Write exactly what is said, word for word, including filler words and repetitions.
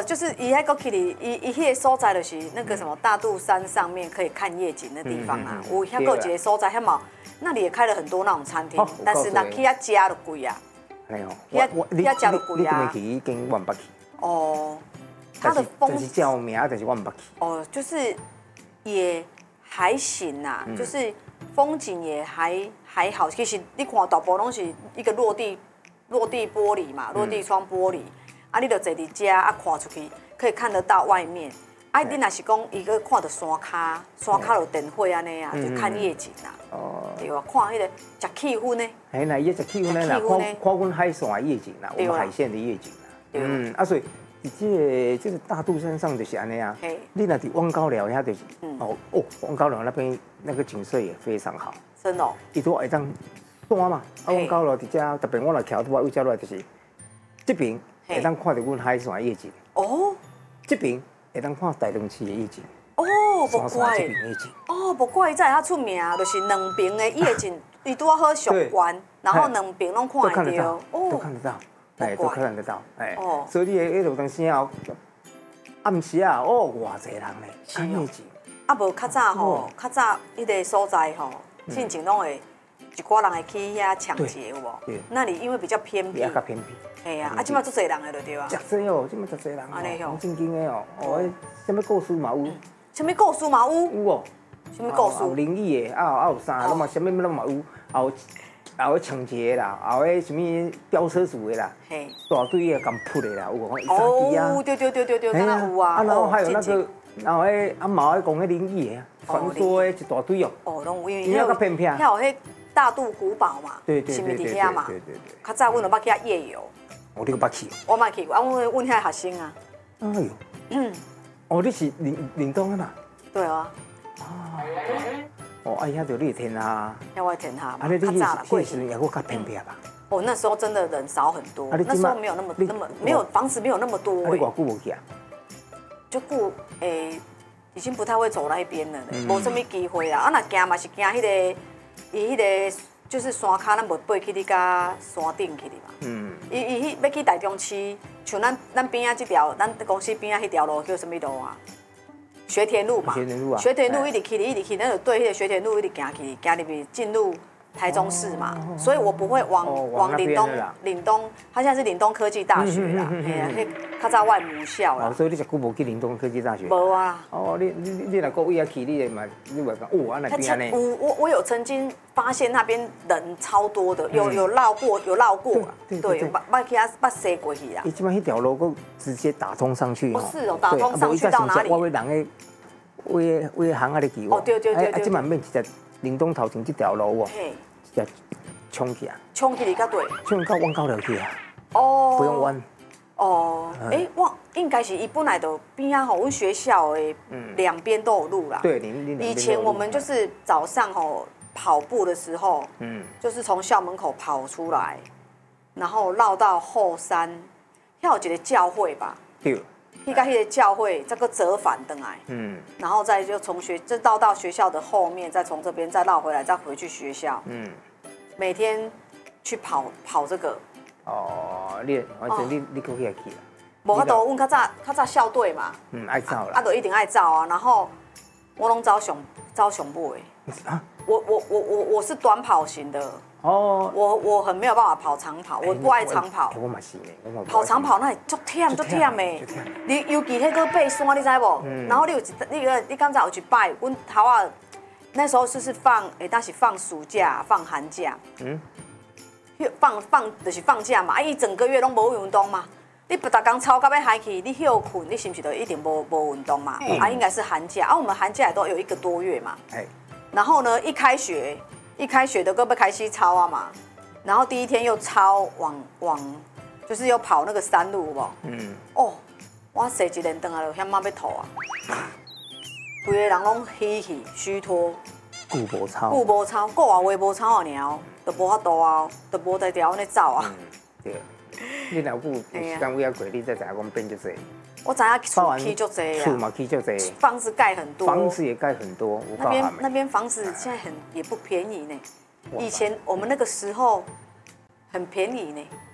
就是伊迄个去里，伊伊迄个所在就是那个什么大肚山上面可以看夜景的地方啊。有遐个一个所在，遐嘛，那里也开了很多那种餐厅，但是那去遐食就贵啊。 哎呦， 遐遐食就贵啊。 你去已经我唔捌去。 哦，它的风， 但是叫名，但是我唔捌去。 哦，就是也还行啊，就是风景也还还好。其实你看大部拢是一个落地落地玻璃嘛，落地窗玻璃。啊，你就坐伫遮啊，看出去可以看得到外面。啊，你若是讲伊个看到山骹，山骹有灯火安尼啊，就看夜景啊。哦。对啊，看迄个食气氛呢。 哎，那伊食气氛呢，啦，看看阮海山的夜景啦，我们海线的夜景啦。嗯，啊，所以这个这个大肚山上就是安尼啊。你若伫望高寮遐就是，哦哦，望高寮那边那个景色也非常好。 真的。 伊都会当山嘛，啊，望高寮伫遮，特别我来徛拄啊位遮落就是这边。会当看到阮海山夜景哦，这边会当看台东市的夜景哦，无怪， 这边夜景哦，无怪伊在遐出名，就是两边的夜景，伊拄啊好上关，然后两边拢看得到， 哦，都看得到，哎，都看得到，哎，所以你迄路当时啊，暗时啊，哦，偌济人咧看夜景， 啊，无较早吼，较早迄个所在吼，进前拢会一寡人会去遐抢劫有无？那里因为比较偏僻， 比较偏僻。 哎呀，啊，即马足侪人的就对啊。 真济哦，即马足侪人哦，正经的哦，哦，什么故事嘛有？ 什么故事嘛有？ 有哦。 什么故事？ 有灵异的，啊啊有啥，拢嘛什么拢嘛有，有也有抢劫啦，也有什么飙车族的啦，嘿，大队的敢扑的啦，有讲伊杀敌啊。 哦，对对对对对，当然有啊。 啊，然后还有那个，然后诶，啊嘛爱讲迄灵异的，传说的一大堆哦。 哦，拢有，因为因为较偏僻。 遐有迄大肚古堡嘛， 对对对对对嘛。对对对。较早阮就捌去遐夜游。 哦，你个捌去？ 我捌去过，啊，阮阮遐学生啊。 哎呦，嗯，哦，你是岭岭东的嘛？ 对啊。 啊。哦，哎，遐就你天下。 遐我天下嘛。 啊，你你那时也够较偏僻吧？ 哦，那时候真的人少很多，那时候没有那么那么没有房子没有那么多。 你偌久无去啊？ 就顾诶，已经不太会走那一边了，无什么机会啦。啊，若行嘛是行迄个，伊迄个。就是山骹，咱无爬去你甲山顶去哩嘛。嗯。伊伊迄要去台中市，像咱咱边仔这条，咱公司边仔迄条路叫什么路啊？学田路嘛。 学田路啊。 学田路一直去，一直去，那就对迄个学田路一直行去，行入去进入台中市嘛。所以我不会往往岭东，岭东，他现在是岭东科技大学啦，哎呀，迄较早外母校啦。 哦，所以你是久无去岭东科技大学？ 无啊。 哦，你你你若个位啊去，你嘛你话讲，哦，啊那边呢？ 我我我有曾经发现那边人超多的，有有绕过，有绕过，对，有把把其他把塞过去啦。 伊即摆迄条路够直接打通上去哦。是哦，打通上去到哪里？ 我为人诶，为为行啊咧去哦，对对对对。 啊，即满面一只岭东头前这条路哦，一只冲起啊。 冲起哩较对。 冲到弯高了去啊。 哦。 不用弯。 哦，哎，我应该是伊本来就边啊吼，阮学校诶，两边都有路啦。 对，你你以前我们就是早上吼跑步的时候，嗯，就是从校门口跑出来，然后绕到后山，遐有一个教会吧。 对。 去到迄个教会，再个折返回来，嗯，然后再就从学，就绕到学校的后面，再从这边再绕回来，再回去学校，嗯，每天去跑跑这个。哦， 你反正你你可以去啦。 无法度，阮较早较早校队嘛， 嗯，爱走啦。 啊，就一定爱走啊。然后我拢走上走上尾。啊？我我我我我是短跑型的。哦。我我很没有办法跑长跑，我不爱长跑。 我嘛是嘞，我跑长跑那里足忝足忝的。你尤其迄个爬山，你知无？嗯。然后你有一那个你刚才有一摆，阮头啊那时候就是放诶，当时放暑假放寒假。嗯。放放就是放假嘛，啊，伊整个月拢无运动嘛。你不逐工操到要嗨去，你休困，你是不是就一定无无运动嘛？嗯、啊，应该是寒假，啊，我们寒假也都有一个多月嘛。哎。然后呢，一开学，一开学的个要开始操啊嘛。然后第一天又操往往，就是又跑那个山路，有无？嗯。哦，我坐一连灯啊，就险妈要吐啊。规个人拢虚去虚脱。 顾无操。 顾无操，顾话话无操啊，尔。就无法度啊，就无在条安尼走啊。 对，你若有时间为啊过，你才知影讲变足济。 我知影厝起足济啊， 厝嘛起足济， 房子盖很多， 房子也盖很多。 那边那边房子现在很也不便宜呢。以前我们那个时候很便宜呢。